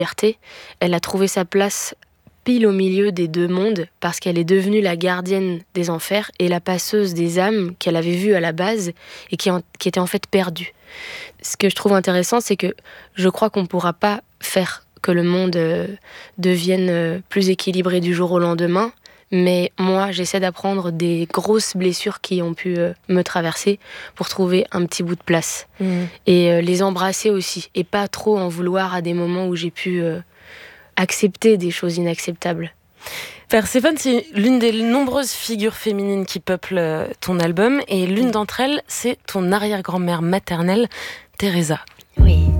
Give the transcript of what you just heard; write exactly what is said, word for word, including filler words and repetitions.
liberté. Elle a trouvé sa place pile au milieu des deux mondes parce qu'elle est devenue la gardienne des enfers et la passeuse des âmes qu'elle avait vues à la base et qui, en, qui était en fait perdue. Ce que je trouve intéressant, c'est que je crois qu'on ne pourra pas faire que le monde euh, devienne euh, plus équilibré du jour au lendemain, mais moi, j'essaie d'apprendre des grosses blessures qui ont pu euh, me traverser pour trouver un petit bout de place. Mmh. Et euh, les embrasser aussi, et pas trop en vouloir à des moments où j'ai pu... Euh, accepter des choses inacceptables. Perséphone, c'est l'une des nombreuses figures féminines qui peuplent ton album, et l'une d'entre elles, c'est ton arrière-grand-mère maternelle, Teresa. Oui.